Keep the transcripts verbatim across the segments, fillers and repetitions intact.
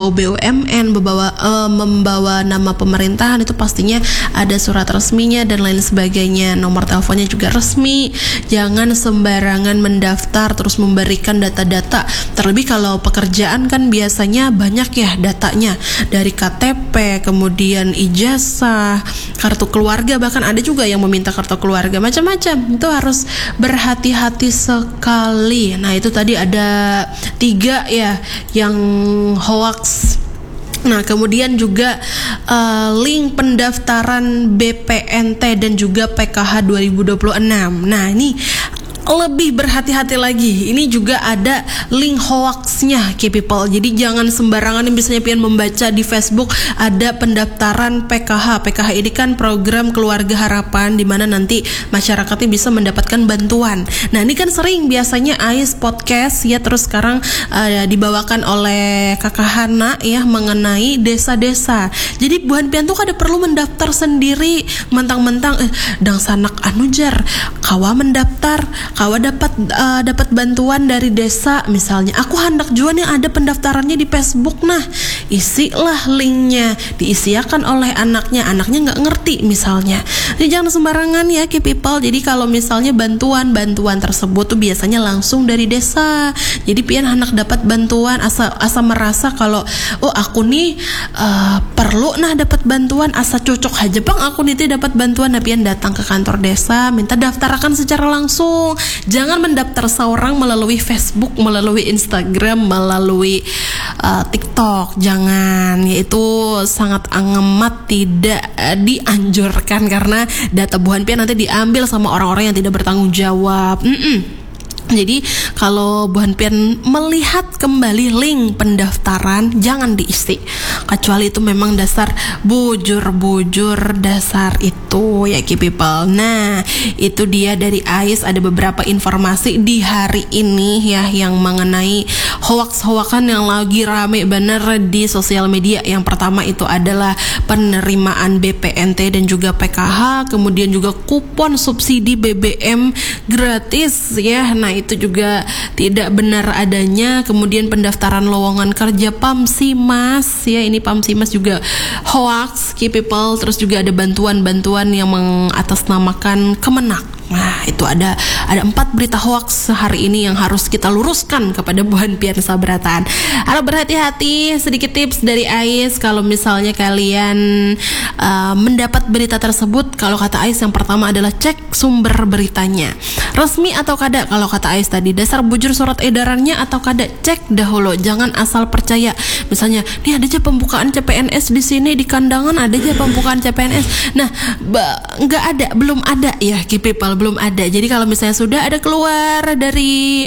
logo B U M N, membawa uh, membawa nama pemerintahan, itu pastinya ada surat resminya dan lain sebagainya. Nomor teleponnya juga resmi. Jangan sembarangan mendaftar terus memberikan data-data. Terlebih kalau pekerjaan kan biasanya banyak ya datanya, dari K T P, kemudian ijazah, kartu keluarga, bahkan ada juga yang meminta kartu keluarga, macam-macam. Itu harus berhati-hati sekali. Nah, itu tadi ada tiga ya yang hoax. Nah, kemudian juga uh, link pendaftaran B P N T dan juga P K H dua ribu dua puluh enam. Nah, ini lebih berhati-hati lagi. Ini juga ada link hoaxnya, K people. Jadi jangan sembarangan. Misalnya pian membaca di Facebook ada pendaftaran P K H. P K H ini kan program Keluarga Harapan, di mana nanti masyarakatnya bisa mendapatkan bantuan. Nah, ini kan sering biasanya A I S podcast ya, terus sekarang uh, dibawakan oleh Kakak Hana ya mengenai desa-desa. Jadi buhan pian tuh kada perlu mendaftar sendiri mentang-mentang eh, dang sanak anujar kawa mendaftar, kawa dapat uh, dapat bantuan dari desa misalnya. Aku hendak jual yang ada pendaftarannya di Facebook. Nah, isilah linknya, diisiakan oleh anaknya. Anaknya nggak ngerti misalnya. Jadi jangan sembarangan ya, K people. Jadi kalau misalnya bantuan-bantuan tersebut tuh biasanya langsung dari desa. Jadi pian hendak dapat bantuan asa asa merasa kalau oh aku nih uh, perlu nah dapat bantuan, asa cocok aja bang aku nih dapat bantuan. Nah, pian datang ke kantor desa minta daftarkan secara langsung. Jangan mendaftar seorang melalui Facebook, melalui Instagram, melalui uh, TikTok. Jangan, yaitu sangat amat tidak uh, dianjurkan karena data buhan pian nanti diambil sama orang-orang yang tidak bertanggung jawab. Mm-mm. Jadi kalau buhan pian melihat kembali link pendaftaran, jangan diisi, kecuali itu memang dasar bujur-bujur dasar itu ya, K people. Nah, itu dia dari A I S. Ada beberapa informasi di hari ini ya yang mengenai hoax-hoaxan yang lagi rame bener di sosial media. Yang pertama itu adalah penerimaan B P N T dan juga P K H, kemudian juga kupon subsidi B B M gratis ya. Nah, itu juga tidak benar adanya. Kemudian pendaftaran lowongan kerja Pamsimas ya, ini Pamsimas juga hoax, K people. Terus juga ada bantuan-bantuan yang mengatasnamakan Kemenak. Nah, itu ada ada empat berita hoax hari ini yang harus kita luruskan kepada buhan pian sabratan. Harap berhati-hati. Sedikit tips dari A I S kalau misalnya kalian uh, mendapat berita tersebut. Kalau kata A I S yang pertama adalah cek sumber beritanya, resmi atau kada. Kalau kata A I S tadi dasar bujur surat edarannya atau kada, cek dahulu. Jangan asal percaya. Misalnya, nih ada aja pembukaan C P N S di sini di kandangan, ada aja pembukaan C P N S. Nah, nggak ada, belum ada ya, K people, belum ada. Jadi kalau misalnya sudah ada keluar dari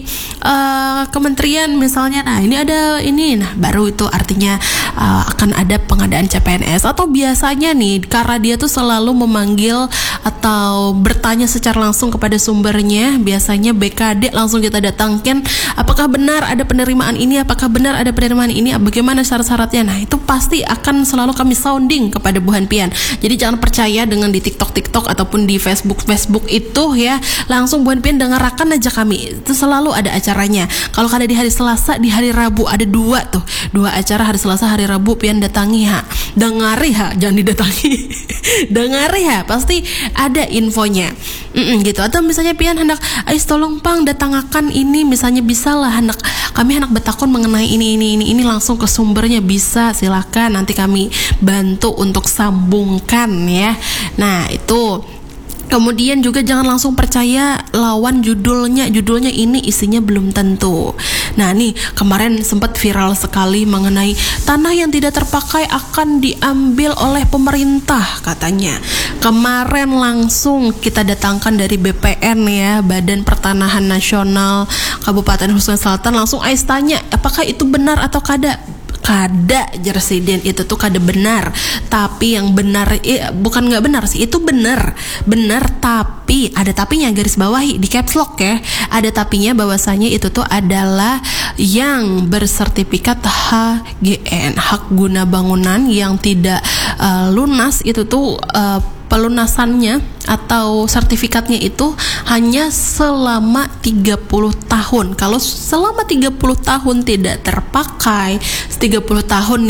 uh, kementerian misalnya, nah ini ada ini, nah baru itu artinya uh, akan ada pengadaan C P N S. Atau biasanya nih, karena dia tuh selalu memanggil atau bertanya secara langsung kepada sumbernya, biasanya B K D langsung kita datangkan, apakah benar ada penerimaan ini, apakah benar ada penerimaan ini, bagaimana syarat-syaratnya. Nah, itu pasti akan selalu kami sounding kepada buhan pian. Jadi jangan percaya dengan di TikTok-TikTok ataupun di Facebook-Facebook itu ya, langsung buhan pian dengarkan aja kami. Itu selalu ada acaranya. Kalau kada di hari Selasa, di hari Rabu ada dua tuh, dua acara hari Selasa, hari Rabu pian datangi ha. Dengari ha, jangan didatangi. Dengari ha, pasti ada infonya. Mm-mm, gitu. Atau misalnya pian hendak, ais tolong pang datangakan ini, misalnya bisa lah hendak kami hendak betakon mengenai ini ini ini ini langsung ke sumbernya, bisa, silakan nanti kami bantu untuk sambungkan ya. Nah, itu. Kemudian juga jangan langsung percaya lawan judulnya. Judulnya ini isinya belum tentu. Nah, nih kemarin sempat viral sekali mengenai tanah yang tidak terpakai akan diambil oleh pemerintah katanya. Kemarin langsung kita datangkan dari B P N ya, Badan Pertanahan Nasional Kabupaten Husun Selatan, langsung Ais tanya apakah itu benar atau kada. Kada Jersiden, itu tuh kada benar. Tapi yang benar eh, bukan nggak benar sih, itu benar benar tapi ada tapinya, garis bawahi di caps lock ya, ada tapinya bahwasanya itu tuh adalah yang bersertifikat H G N, hak guna bangunan yang tidak uh, lunas. Itu tuh uh, pelunasannya atau sertifikatnya itu hanya selama tiga puluh tahun. Kalau selama tiga puluh tahun tidak terpakai, tiga puluh tahun